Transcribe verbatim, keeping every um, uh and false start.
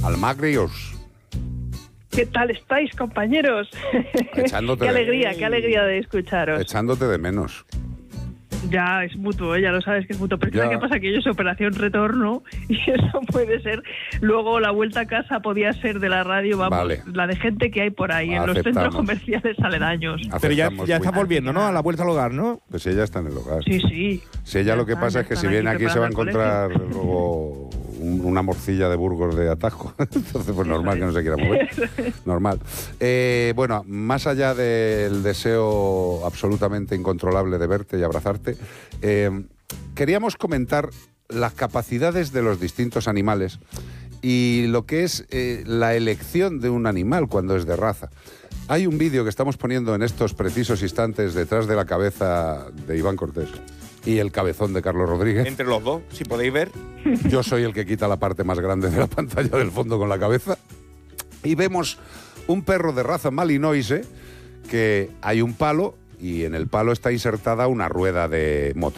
Almagrios. ¿Qué tal estáis, compañeros? Echándote qué de- alegría, qué alegría de escucharos. Echándote de menos. Ya es mutuo, ¿eh? Ya lo sabes que es mutuo. Pero Ya. ¿sabes qué pasa? Que yo es operación retorno y eso puede ser. Luego la vuelta a casa podía ser de la radio, vamos, Vale. la de gente que hay por ahí en los Aceptamos. centros comerciales aledaños. Pero ya, Aceptamos ya muy está bien. volviendo, ¿no? A la vuelta al hogar, ¿no? Pues ella está en el hogar. Sí, sí. Si ella Ya lo que están, pasa ya es que si están viene aquí aquí se va a preparando el encontrar luego un- una morcilla de Burgos de atajo. Entonces, pues normal que no se quiera mover. Normal. Eh, bueno, más allá del deseo absolutamente incontrolable de verte y abrazarte, eh, queríamos comentar las capacidades de los distintos animales y lo que es eh, la elección de un animal cuando es de raza. Hay un vídeo que estamos poniendo en estos precisos instantes detrás de la cabeza de Iván Cortés y el cabezón de Carlos Rodríguez. Entre los dos, si podéis ver. Yo soy el que quita la parte más grande de la pantalla del fondo con la cabeza. Y vemos un perro de raza malinoise que hay un palo y en el palo está insertada una rueda de motor.